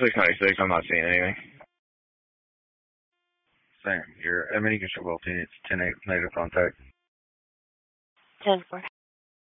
696, I'm not seeing anything. Same. Your M&E control team, it's 10-8 negative contact. 10-4.